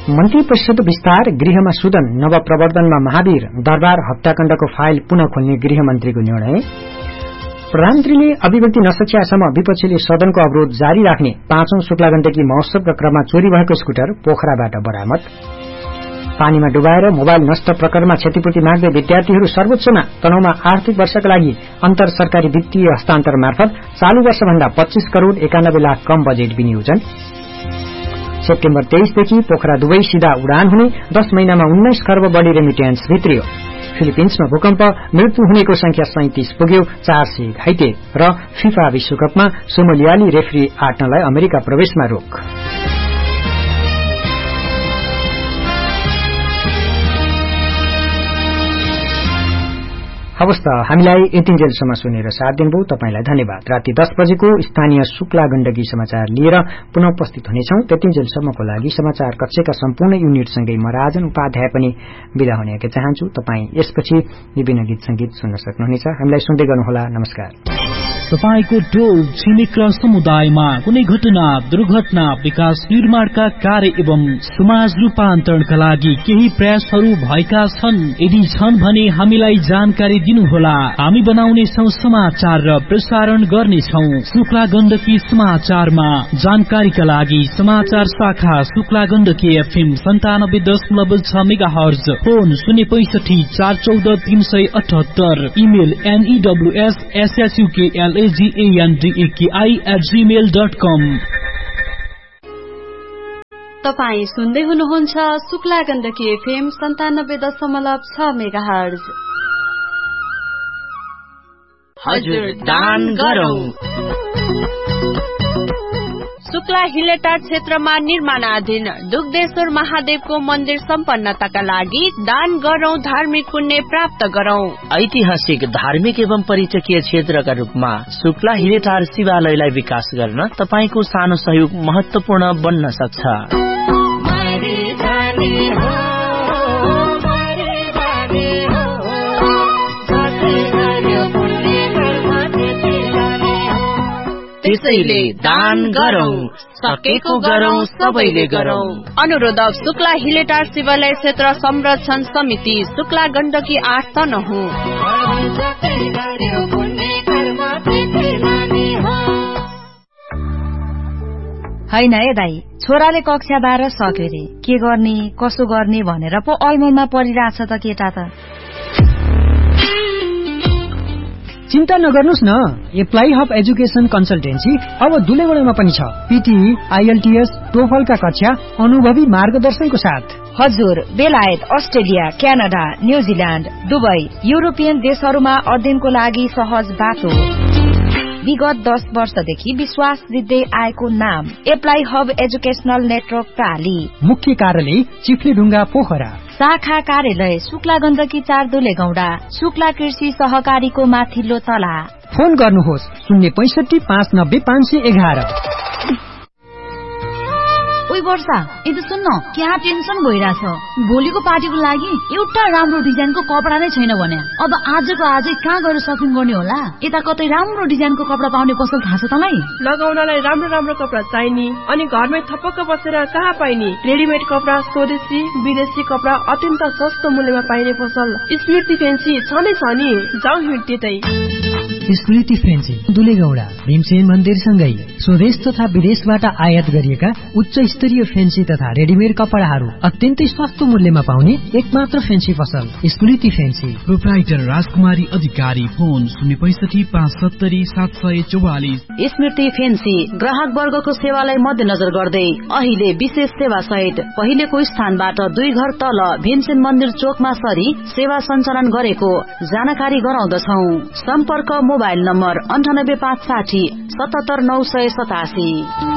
मन्त्री परिषद विस्तार, गृहमा सुदन, नवप्रवर्धनमा महावीर, दरबार हत्याकाण्डको फाइल पुनः खोल्ने गृहमन्त्रीको निर्णय। प्रधानमन्त्रीले अभिव्यक्ति नसकियासम्म विपक्षीले सदनको अवरोध जारी राख्ने। 5औं शुक्लागण्डकी महोत्सवका क्रममा चोरी भएको स्कुटर पोखराबाट बरामद। पानीमा डुबाएर मोबाइल नष्ट प्रकरणमा क्षतिपूर्ति माग्दै विद्यार्थीहरू सर्वोच्चमा। तनहुमा आर्थिक वर्षका लागि अन्तर सरकारी वित्तीय हस्तान्तरण मार्फत चालू वर्षभन्दा 25 करोड़ 91 लाख कम बजेट विनियोजन। सेप्टेम्बर 23 देखि पोखरा दुवै सीधा उडान हुने। 10 महिनामा 19 खर्ब बढी रेमिटेन्स भित्रियो। फिलिपिन्समा भूकम्प, मृत्यु हुनेको संख्या 37 पुग्यो, 400 घाइते। र फिफा विश्वकपमा सोमालियाली रेफ्री आट्नलाई अमेरिका प्रवेशमा रोक। हवस् त, हामीलाई यतिन्जेलसम्म सुनेर साथ दिनुभयो तपाईलाई धन्यवाद। राति 10 बजेको स्थानीय शुक्ला गण्डकी समाचार लिएर पुनः उपस्थित हुनेछौं। त्यतिन्जेलसम्मको लागि समाचार कक्षका सम्पूर्ण युनिटसँगै म राजन उपाध्याय पनि विदा हुने चाहन्छु। तपाई यसपछि विभिन्न गीत संगीत सुन्न सक्नुहुनेछ। हामीलाई सुन्दै गर्नुहोला। नमस्कार। तपाईको टोल छिमेक र समुदायमा कुनै घटना, दुर्घटना, विकास निर्माणका कार्य एवं समाज रूपान्तरणका लागि केही प्रयासहरू भएका छन्? यदि छन् भने हामीलाई जानकारी दिनुहोला। हामी बनाउने छौं समाचार र प्रसारण गर्नेछौं। शुक्ला गण्डकी समाचारमा जानकारीका लागि समाचार शाखा Shukla Gandaki FM 97.6 megahertz, phone 065 414 378, email news@gandeki@gmail.com। तपाई सुन्दै हुनुहुन्छ शुक्ला गण्डकी FM 97.6 मेगाहर्ज। हजुर दान गरौं। शुक्ला हिलेटार क्षेत्रमा निर्माणाधीन दुग्धेश्वर महादेवको मन्दिर सम्पन्नताका लागि दान गरौं, धार्मिक पुण्य प्राप्त गरौं। ऐतिहासिक, धार्मिक एवं पर्यटकीय क्षेत्रका रूपमा शुक्ला हिलेटार शिवालयलाई विकास गर्न तपाईको सानो सहयोग महत्वपूर्ण बन्न सक्छ। त्यसैले दान गरौं, सकेको गरौं, सबैले गरौं। अनुरोधक शुक्ला हिलेटार शिवालय क्षेत्र संरक्षण समिति, शुक्ला गण्डकी 8 तनहुँ। हैन ए दाई, छोराले कक्षा 12 सक्यो रे, के गर्ने कसो गर्ने भनेर पो अलमलमा परिरहेछ त केटा त। चिन्ता नगर्नुस् न, एप्लाई हब एजुकेशन कन्सल्टेन्सी अब दुलेगढमा पनि छ। पीटीई, IELTS, टोफलका कक्षा अनुभवी मार्गदर्शनको साथ। हजुर, बेलायत, Australia, Canada, New Zealand, Dubai, European देशहरूमा अध्ययनको लागि सहज बाटो। विगत 10 वर्षदेखि विश्वास जित्दै आएको नाम एप्लाई हब एजुकेशनल नेटवर्क प्राली। मुख्य कार्यालय चिफ्लेढुङ्गा पोखरा। शाखा कार्यालय शुक्ला गण्डकी 4 दुलेगौडा, शुक्ला कृषि सहकारीको माथिल्लो तला। फोन गर्नुहोस् 065 590 511। ओइ वर्षा, यदि सुन्न, क्या टेन्सन भइराछ। भोलिको पार्टीको लागि एउटा राम्रो डिजाइनको कपडा नै छैन भने अब आजको आजै कहाँ गएर सपिङ गर्ने होला? यता कतै राम्रो डिजाइनको कपडा पाउने पसल थाहा छ तँलाई? लगाउनलाई राम्रो राम्रो कपडा चाहिने अनि घरमै थपक्क बसेर कहाँ पाइने? रेडिमेड कपडा, स्वदेशी विदेशी कपडा अत्यन्त सस्तो मूल्यमा पाइने पसल स्मृति फेन्सी छ नै छ नि। जाऊ हिँड त्यतै। स्मृति फेन्सी दुलेगौडा भीमसेन मन्दिरसँगै स्वदेश तथा विदेशबाट आयात गरिएका उच्च स्तरीय फेन्सी तथा रेडिमेड कपडाहरू अत्यन्तै सस्तो मूल्यमा पाउने एकमात्र फेन्सी पसल स्मृति फेन्सी। प्रोप्राइटर राजकुमारी अधिकारी, फोन 065 570 744। स्मृति फेन्सी ग्राहक वर्गको सेवालाई मध्यनजर गर्दै अहिले विशेष सेवा सहित पहिलेको स्थानबाट 2 घर तल भीमसेन मन्दिर चोकमा सरी सेवा सञ्चालन गरेको जानकारी गराउँदछौ। सम्पर्क मोबाइल नम्बर 98560 77987।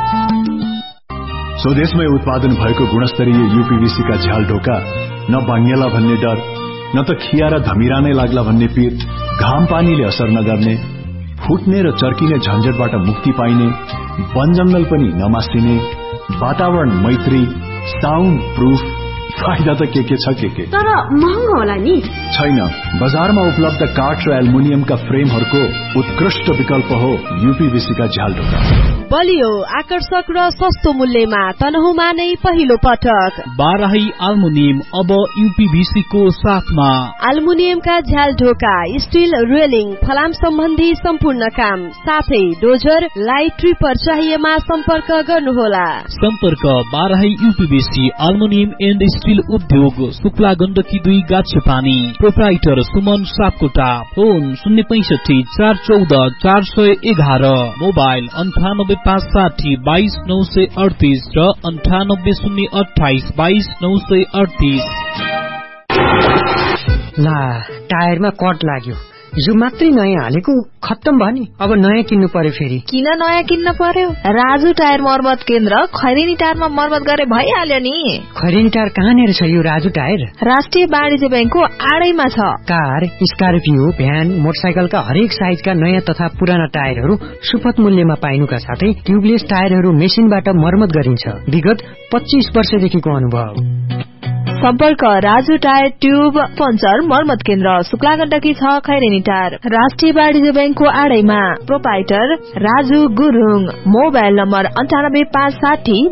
स्वदेशमै उत्पादन भएको गुणस्तरीय UPVC का झ्याल ढोका न भाङ्गेला भन्ने डर, न त खिया र धमिरा नै लाग्ला भन्ने पीर, घाम पानीले असर नगर्ने, फुट्ने र चर्किने झन्झटबाट मुक्ति पाइने, वन जंगल पनि नमासिने, वातावरण मैत्री, साउन्ड प्रूफ, फाइदा त के छ के तर महँगो होला नि? छैन, बजारमा उपलब्ध काठ र एल्युमिनियमका फ्रेमहरूको उत्कृष्ट विकल्प हो UPVC का झ्याल ढोका। बलियो आकर्षक र सस्तो मूल्यमा तनहुमा नै पहिलो पटक बाराही एल्युमिनियम अब यूपीभीसी को साथमा एल्युमिनियमका झ्याल ढोका स्टील रेलिङ फलाम सम्बन्धी सम्पूर्ण काम साथै डोजर लाइट ट्रिपर चाहिएमा सम्पर्क गर्नुहोला। सम्पर्क बाराही यूपीभीसी एल्युमिनियम एन्ड स्टील उद्योग Shukla Gandaki 2 गाछपानी proprietor Suman Sapkota phone 065 414 411 mobile 98560 22938 र 98028 22938। ला टायरमा कट लाग्यो यो मात्रै नयाँ हालेको खत्तम भयो नि अब नयाँ किन्नु पर्यो फेरि। किन नयाँ किन्न पर्यो? राजु टायर मर्मत केन्द्र खैरेनी टायरमा मर्मत गरे भइहाल्यो नि। खैरेनी टायर कहाँनिर छ यो राजु टायर? राष्ट्रिय वाणिज्य बैंकको आडैमा छ। कार स्कर्पियो भ्यान मोटरसाइकलका हरेक साइजका नयाँ तथा पुराना टायरहरू सुपथ मूल्यमा पाइनुका साथै ट्युबलेस टायरहरू मेसिनबाट मर्मत गरिन्छ। विगत 25 वर्षदेखिको अनुभव। सम्पर्क राजु टायर ट्युब पञ्चर मर्मत केन्द्र शुक्ला गण्डकी 6 खैरेनी टायर राष्ट्रिय वाणिज्य बैंकको आडैमा proprietor Raju Gurung mobile number 98560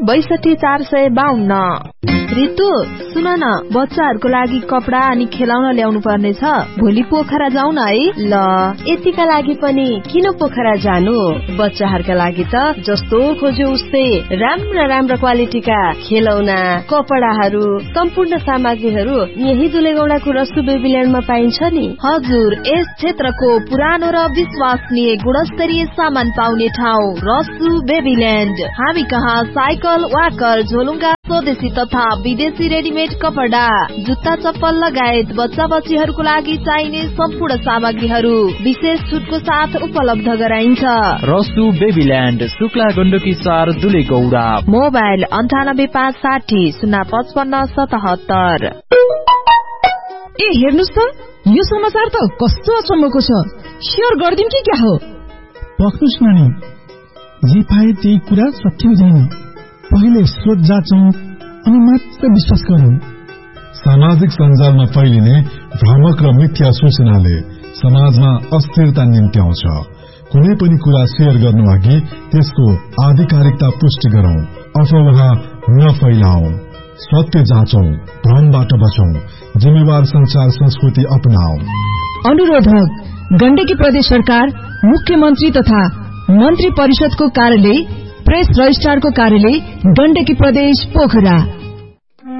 62452। Ritu सुन न बच्चाहरूको लागि कपडा अनि खेलाउन ल्याउनु पर्ने छ भोलि पोखरा जाउँ न है। ल यतिका लागि पनि किन पोखरा जानु बच्चाहरूका लागि त जस्तो खोज्यो उस्तै राम्रा राम्रा क्वालिटीका खेलौना कपडाहरू सम्पूर्ण सामग्रीहरू यही दुलेगौडाको रसु बेबील्यान्डमा पाइन्छ नि। हजुर यस क्षेत्रको पुरानो र विश्वसनीय गुणस्तरीय सामान पाउने ठाउँ रसु बेबील्यान्ड। हामी कहाँ साइकल वाकर झोलुङ्गा स्वदेशी तथा विदेशी रेडीमेड कपडा जुत्ता चप्पल लगायत बच्चा बच्चीहरूको लागि चाहिने सम्पूर्ण सामग्रीहरू विशेष छुटको साथ उपलब्ध गराइन्छ। रसु बेबील्यान्ड शुक्ला गण्डकी 4 दुलेगौडा मोबाइल 98560 05577। ए हेर्नुस् त यो समाचार त कस्तो अचम्मको छ शेयर गर्दिन कि क्या हो? पक्नुस् नानी जे पाए त्यही कुरा सत्य हुँदैन। पहिले स्रोत जाँचौं अनि मात्र विश्वास गरौं। सामाजिक सञ्जालमा फैलिने भ्रामक र मिथ्या सूचनाले समाजमा अस्थिरता निम्त्याउँछ। कुनै पनि कुरा शेयर गर्नु अघि त्यसको आधिकारिकता पुष्टि गरौं। अफवाह नफैलाऊ, सत्य जाँचौं, भ्रमबाट बचौं, जिम्मेवार संचार संस्कृति अपनाऊ। अनुरोधक गण्डकी प्रदेश सरकार मुख्यमन्त्री तथा मन्त्री परिषदको कार्यालय प्रेस रजिस्ट्रारको कार्यालय गण्डकी प्रदेश पोखरा।